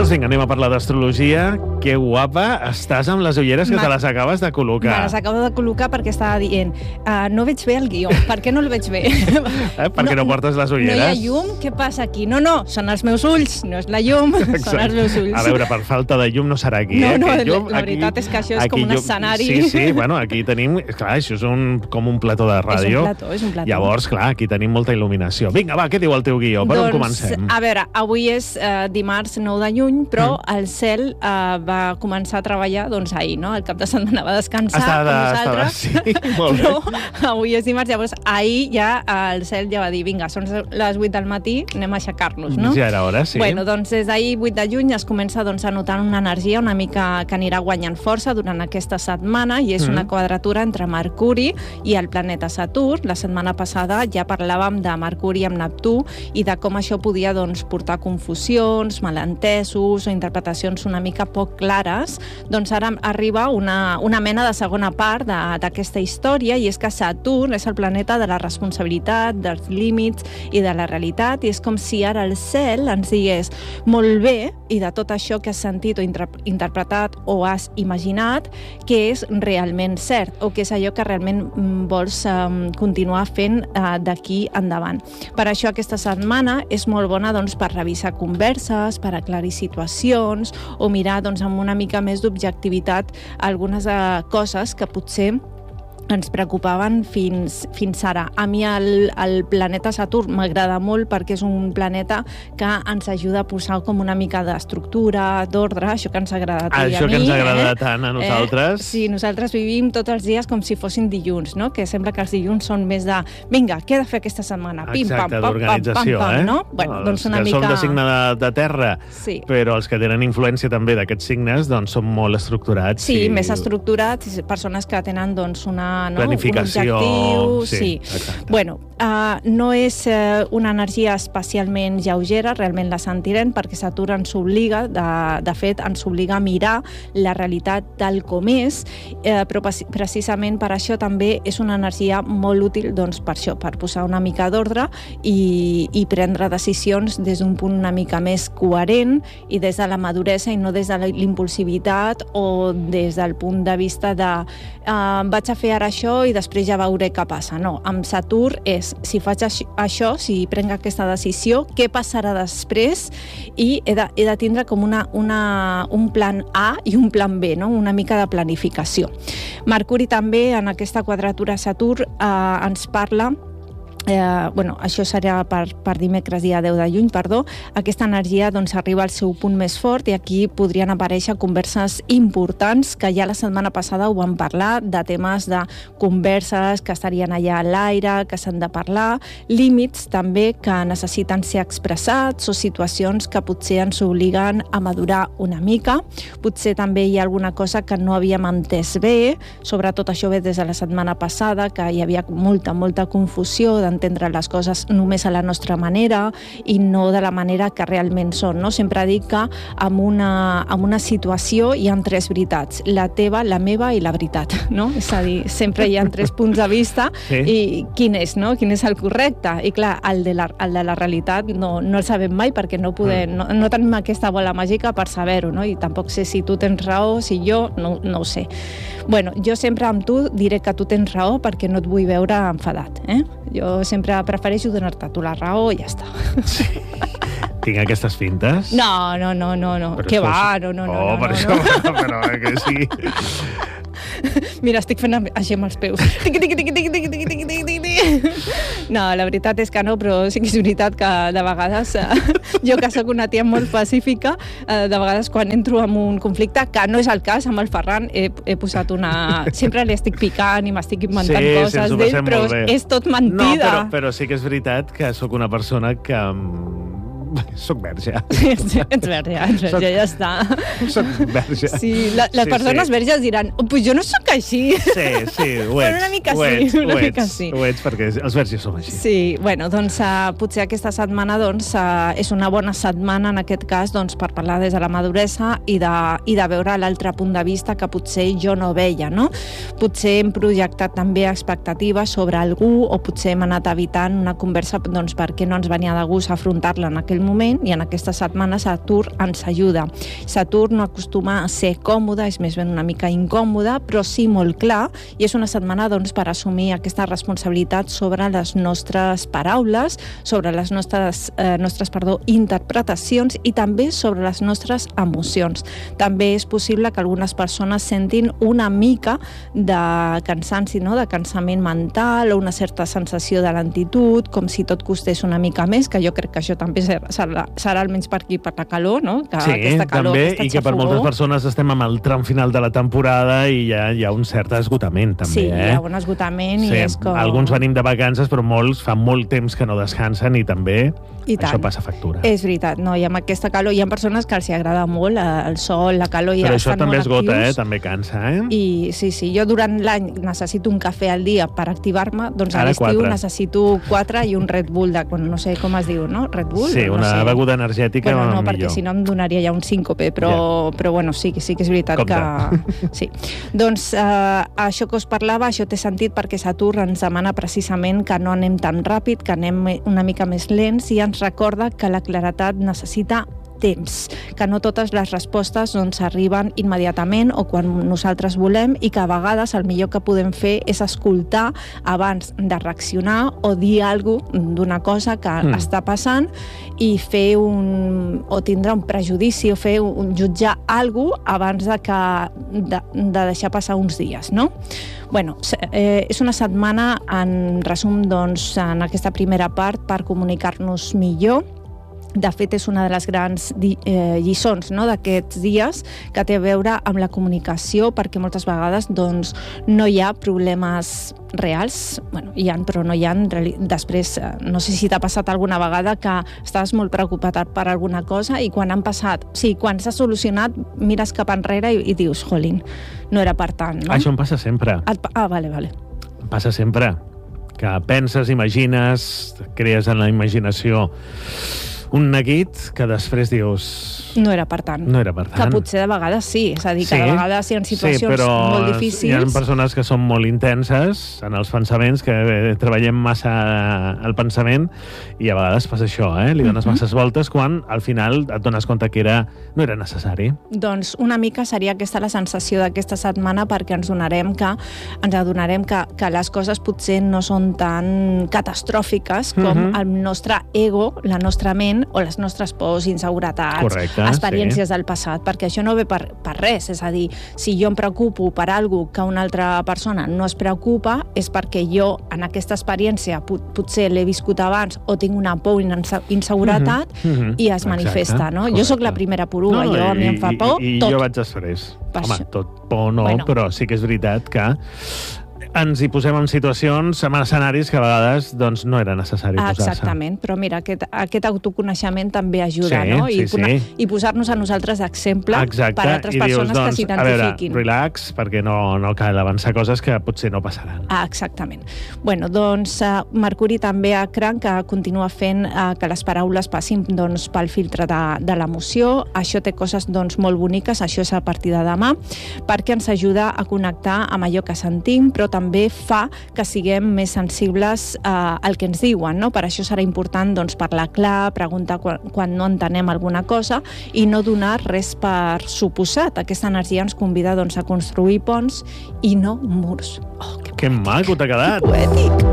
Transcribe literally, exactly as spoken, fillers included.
Doncs vinga, anem a parlar d'astrologia. Que guapa estàs amb les ulleres que te les acabes de col·locar. Me les acabo de col·locar perquè estava dient uh, no veig bé el guió. Per què no el veig bé? Eh? Perquè no, no portes les ulleres? No hi ha llum? Què passa aquí? No, no, són els meus ulls. No és la llum, Exacte. Són els meus ulls. A veure, per falta de llum no serà aquí. No, eh? no, llum, la veritat aquí, és que això és com un llum, escenari. Sí, sí, bueno, aquí tenim... Clar, això és un, com un plató de ràdio. És un plató, és un plató. Llavors, clar, aquí tenim molta il·luminació. Vinga, va, què diu el teu guió? Per doncs, on comencem? A veure, avui és uh, dimarts nou de juny, però mm. el cel uh, va començar a treballar doncs ahir, no? El cap de setmana va descansar, estada, com nosaltres. Sí, molt però bé. avui és dimarts, llavors ahir ja el cel ja va dir, vinga, són les vuit del matí, anem a aixecar-nos, no? Ja era hora, sí. Bueno, doncs des d'ahir, vuit de juny, es comença doncs, a notar una energia una mica que anirà guanyant força durant aquesta setmana i és mm. una quadratura entre Mercuri i el planeta Saturn. La setmana passada ja parlàvem de Mercuri amb Neptú i de com això podia doncs, portar confusions, malentesos o interpretacions una mica poc clares. Doncs ara arriba una, una mena de segona part d'aquesta història i és que Saturn és el planeta de la responsabilitat, dels límits i de la realitat i és com si ara el cel ens digués molt bé i de tot això que has sentit o inter interpretat o has imaginat que és realment cert o que és allò que realment vols um, continuar fent uh, d'aquí endavant. Per això aquesta setmana és molt bona doncs, per revisar converses, per aclarir situacions o mirar doncs, amb una mica més d'objectivitat algunes uh, coses que potser ens preocupaven fins, fins ara. A mi el, el planeta Saturn m'agrada molt perquè és un planeta que ens ajuda a posar com una mica d'estructura, d'ordre, això que ens agrada a tu i a mi. Això que ens agrada eh? tant a nosaltres. Eh? Sí, nosaltres vivim tots els dies com si fossin dilluns, no? Que sembla que els dilluns són més de vinga, què he de fer aquesta setmana? Pim, Exacte, pam, pam, pam, pam, pam, eh? no? Bueno, no, doncs una que mica... som de signe de, de terra, sí. Però els que tenen influència també d'aquests signes doncs són molt estructurats. Sí, i... més estructurats, persones que tenen doncs una... No? Planificació. Un objectiu, sí. sí. Bueno, uh, no és uh, una energia especialment lleugera, realment la sentirem perquè Saturn ens obliga, de, de fet, ens obliga a mirar la realitat tal com és, eh, però precisament per això també és una energia molt útil doncs, per això, per posar una mica d'ordre i, i prendre decisions des d'un punt una mica més coherent i des de la maduresa i no des de l'impulsivitat o des del punt de vista de uh, vaig a fer ara això i després ja veuré què passa. No, amb Saturn és, si faig això, si prenc aquesta decisió, què passarà després i he de, he de tindre com una, una, un plan A i un plan B, no? Una mica de planificació. Mercuri també, en aquesta quadratura Saturn, eh, ens parla Eh, bueno, això serà per, per dimecres dia deu de juny, perdó. Aquesta energia doncs, arriba al seu punt més fort i aquí podrien aparèixer converses importants que ja la setmana passada ho vam parlar, de temes de converses que estarien allà a l'aire, que s'han de parlar, límits també que necessiten ser expressats o situacions que potser ens obliguen a madurar una mica. Potser també hi ha alguna cosa que no havíem entès bé, sobretot això ve des de la setmana passada, que hi havia molta, molta confusió de entendre les coses només a la nostra manera i no de la manera que realment són. No? Sempre dic que en una, en una situació hi ha tres veritats, la teva, la meva i la veritat. No? És a dir, sempre hi ha tres punts de vista sí. I quin és, no? Quin és el correcte? I clar, el de la, el de la realitat no, no el sabem mai perquè no, podem, no, no tenim aquesta bola màgica per saber-ho, no? I tampoc sé si tu tens raó, si jo, no, no ho sé. Bueno, jo sempre amb tu diré que tu tens raó perquè no et vull veure enfadat, eh? Jo sempre prefereixo donar-te tu la raó i ja està. Sí. Tinc aquestes fintes? No, no, no, no, no. Què va? No, no, no. Oh, no, per no, això, no. Però eh, que sí. Mira, estic fent així amb els peus. Tiqui, tiqui, tiqui, tiqui, tiqui, tiqui, tiqui, tiqui, tiqui. No, la veritat és que no, però sí que és veritat que de vegades, eh, jo que sóc una tia molt pacífica, eh, de vegades quan entro en un conflicte, que no és el cas, amb el Ferran he, he posat una... Sempre li estic picant i m'estic inventant sí, coses sí, d'ell, però és tot mentida. No, però, però sí que és veritat que sóc una persona que... Soc verge. Sí, sí, ets verge, ets verge, soc, ja està. Soc verge. Sí, la, les sí, persones sí. verges diran, oh, pues jo no sóc així. Sí, sí, ho ets. Però una mica ho sí, ets, una ho mica ets, sí. Ho ets, perquè els verges som així. Sí, bueno, doncs uh, potser aquesta setmana doncs, uh, és una bona setmana en aquest cas doncs, per parlar des de la maduresa i de, i de veure l'altre punt de vista que potser jo no veia, no? Potser hem projectat també expectatives sobre algú o potser hem anat evitant una conversa doncs, perquè no ens venia de gust afrontar-la en aquell moment, i en aquesta setmana Saturn ens ajuda. Saturn no acostuma a ser còmode, és més ben una mica incòmode, però sí molt clar, i és una setmana doncs, per assumir aquesta responsabilitat sobre les nostres paraules, sobre les nostres, eh, nostres perdó, interpretacions i també sobre les nostres emocions. També és possible que algunes persones sentin una mica de cansanci, no? De cansament mental o una certa sensació de lentitud, com si tot costés una mica més, que jo crec que això també serà, serà almenys per aquí, per la calor, no? Que sí, aquesta calor, també, aquesta i que per xafogó. moltes persones estem amb el tram final de la temporada i ja hi ha un cert esgotament, també. Sí, eh? hi ha un esgotament sí, i és com... Alguns venim de vacances, però molts fa molt temps que no descansen i també I això passa factura. És veritat, no? I amb aquesta calor hi ha persones que els agrada molt el sol, la calor, i però això estan també molt esgota, actius. eh? També cansa, eh? I sí, sí, jo durant l'any necessito un cafè al dia per activar-me, doncs a Ara l'estiu quatre. necessito quatre i un Red Bull, de, no sé com es diu, no? Red Bull? Sí, una no sé. beguda energètica bueno, no, millor. perquè si no em donaria ja un síncope, però, yeah. però bueno, sí, sí que és veritat Compte. que... Sí. Doncs eh, això que us parlava, això té sentit perquè Saturn ens demana precisament que no anem tan ràpid, que anem una mica més lents, i ens recorda que la claretat necessita temps, que no totes les respostes doncs, arriben immediatament o quan nosaltres volem, i que a vegades el millor que podem fer és escoltar abans de reaccionar o dir alguna cosa d'una cosa que mm. està passant i fer un... o tindre un prejudici o fer un jutjar alguna cosa abans de, que, de, de deixar passar uns dies, no? Bueno, eh, és una setmana, en resum, doncs, en aquesta primera part, per comunicar-nos millor. De fet, és una de les grans eh, lliçons, no?, d'aquests dies, que té a veure amb la comunicació, perquè moltes vegades doncs, no hi ha problemes reals. Bueno, hi ha, però no hi ha. Després, no sé si t'ha passat alguna vegada que estaves molt preocupat per alguna cosa i quan han passat, sí, quan s'ha solucionat, mires cap enrere i, i dius, jolín, no era per tant, no? Això em passa sempre. Et, ah, vale, vale. Em passa sempre. Que penses, imagines, crees en la imaginació un neguit que després dius... No era per tant. No era per tant. Que potser de vegades sí, és a dir, que sí, de vegades hi ha situacions sí, però molt difícils. Hi ha persones que són molt intenses en els pensaments, que treballem massa el pensament, i a vegades passa això, eh? Li dones masses voltes quan al final et dones compte que era, no era necessari. Doncs una mica seria aquesta la sensació d'aquesta setmana, perquè ens donarem que ens adonarem que, que les coses potser no són tan catastròfiques com uh-huh. el nostre ego, la nostra ment o les nostres pors, inseguretats, correcte, experiències sí. del passat, perquè això no ve per, per res, és a dir, si jo em preocupo per alguna que una altra persona no es preocupa, és perquè jo en aquesta experiència pot, potser l'he viscut abans o tinc una por i una inseguretat uh-huh, uh-huh. i es manifesta, exacte, no? correcte. Jo sóc la primera porua, no, jo a mi em fa por i, i, tot. I jo vaig després. Per Home, això. tot por no, bueno. Però sí que és veritat que ens hi posem en situacions, en escenaris que a vegades doncs, no era necessari posar-se. Exactament, però mira, aquest, aquest autoconeixement també ajuda, sí, no? I, sí, sí. I posar-nos a nosaltres d'exemple per a altres I persones dius, doncs, que s'identifiquin. A veure, relax, perquè no, no cal avançar coses que potser no passaran. Ah, exactament. Bueno, doncs, uh, Mercuri també ha cranc que continua fent uh, que les paraules passin doncs, pel filtre de, de l'emoció. Això té coses doncs, molt boniques, això és a partir de demà, perquè ens ajuda a connectar amb allò que sentim, però també fa que siguem més sensibles eh, al que ens diuen, no? Per això serà important doncs, parlar clar, preguntar quan, quan no entenem alguna cosa i no donar res per suposat. Aquesta energia ens convida doncs, a construir ponts i no murs. Oh, que, que maco t'ha quedat! Poètic!